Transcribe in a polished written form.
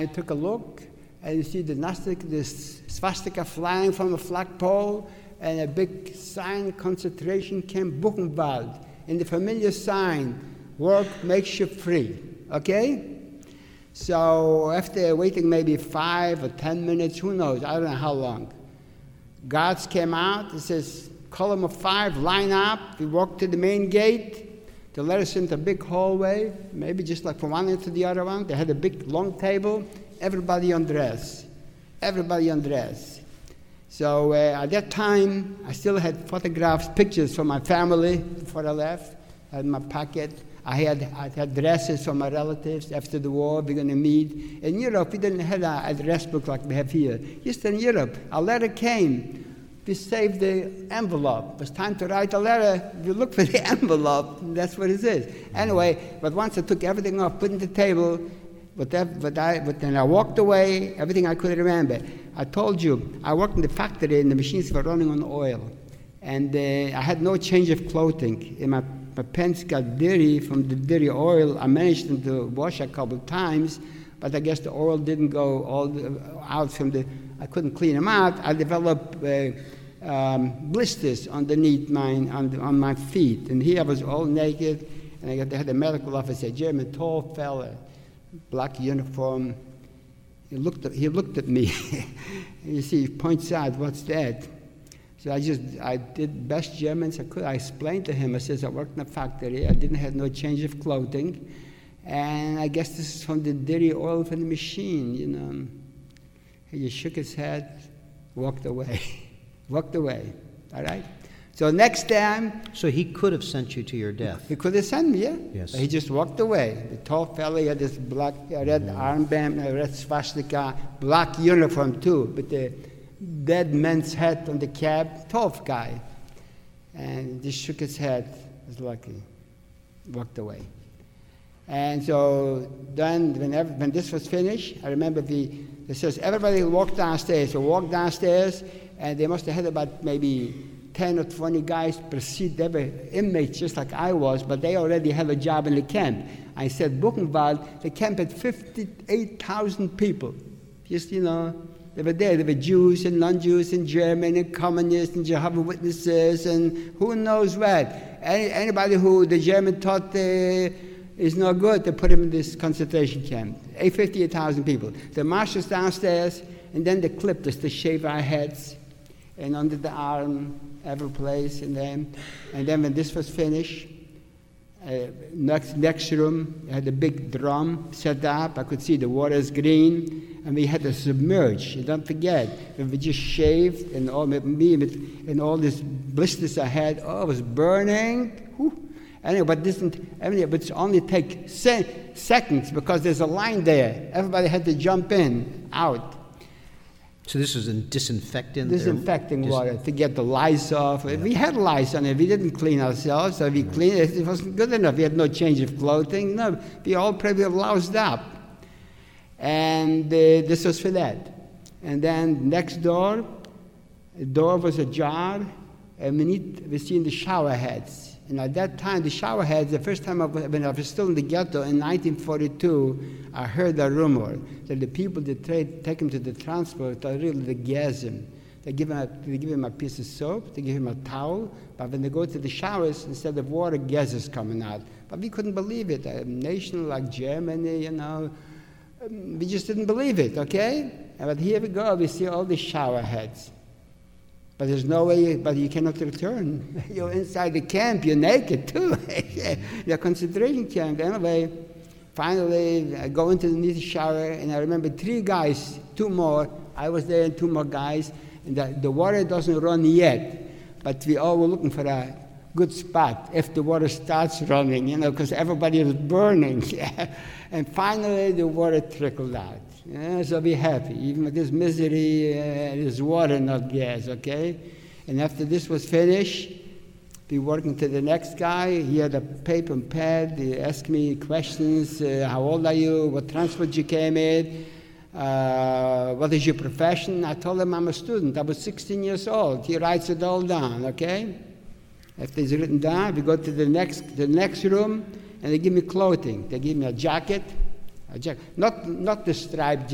I took a look, and you see the swastika flying from the flagpole, and a big sign, concentration camp Buchenwald, and the familiar sign, work makes you free, okay? So after waiting maybe 5 or 10 minutes, who knows, I don't know how long, guards came out, it says, column of 5, line up, we walked to the main gate, they let us into a big hallway, maybe just like from one end to the other one, they had a big long table, everybody undressed. So at that time, I still had photographs, pictures from my family before I left. I had my pocket. I had dresses from my relatives after the war. We're going to meet. In Europe, we didn't have an address book like we have here. Just in Europe, a letter came. We saved the envelope. It was time to write a letter. We look for the envelope. That's what it is. Anyway, but once I took everything off, put it on the table, but then I walked away, everything I could remember. I told you, I worked in the factory and the machines were running on oil. And I had no change of clothing. And my pants got dirty from the dirty oil. I managed them to wash a couple of times, but I guess the oil didn't go out from I couldn't clean them out. I developed blisters underneath on my feet. And here I was all naked, and I had a medical officer, German, tall fella, black uniform. He looked at me. And you see, he points out, what's that? So I did best German as I could. I explained to him, I says, I worked in a factory. I didn't have no change of clothing. And I guess this is from the dirty oil from the machine, you know. He just shook his head, walked away. Walked away, all right? So next time... So he could have sent you to your death. He could have sent me, yeah. Yes. But he just walked away. The tall fellow, he had this black, red armband, a red swastika, black uniform too, with the dead man's hat on the cab, tough guy. And he just shook his head, was lucky, walked away. And so then when this was finished, I remember it says everybody walk downstairs. So walk downstairs, and they must have had about maybe 10 or 20 guys per seat. They were inmates just like I was, but they already had a job in the camp. I said, Buchenwald, the camp had 58,000 people. Just, you know, they were there. There were Jews and non-Jews and German and communists and Jehovah's Witnesses and who knows what. Anybody who the German taught is no good, they put him in this concentration camp. 58,000 people. They marched us downstairs, and then they clipped us to shave our heads and under the arm, every place, and then when this was finished, next room, I had a big drum set up. I could see the water's green, and we had to submerge. And don't forget, we just shaved, and all these blisters I had, it was burning. Whew. Anyway, but it's only take seconds because there's a line there. Everybody had to jump in, out. So this was a disinfectant? Disinfecting water to get the lice off. Yeah. We had lice on it. We didn't clean ourselves, so we cleaned it. It wasn't good enough. We had no change of clothing. No, we all probably loused up. And this was for that. And then next door, the door was ajar, and we seen the shower heads. And at that time, the shower heads, the first time when I was still in the ghetto in 1942, I heard a rumor that the people that take him to the transport are really the gas him. They give him a piece of soap, they give him a towel, but when they go to the showers, instead of water, gases coming out. But we couldn't believe it. A nation like Germany, you know, we just didn't believe it, okay? But here we go, we see all the shower heads. But there's no way, but you cannot return. You're inside the camp, you're naked too. You're concentration camp. Anyway, finally, I go into the shower, and I remember 3 guys, 2 more. I was there and 2 more guys, and the water doesn't run yet, but we all were looking for a good spot if the water starts running, you know, because everybody was burning. And finally, the water trickled out. Yeah, so be happy. Even with this misery, there's water, not gas, okay? And after this was finished, we working to the next guy. He had a paper and pad. He asked me questions. How old are you? What transport you came in? What is your profession? I told him I'm a student. I was 16 years old. He writes it all down, okay? After it's written down, we go to the next room, and they give me clothing. They give me a jacket. Not the striped